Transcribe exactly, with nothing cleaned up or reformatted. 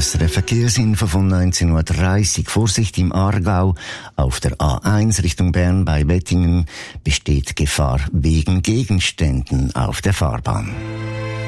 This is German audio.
S R F Verkehrsinfo von neunzehn Uhr dreißig. Vorsicht im Aargau. Auf der A eins Richtung Bern bei Wettingen besteht Gefahr wegen Gegenständen auf der Fahrbahn.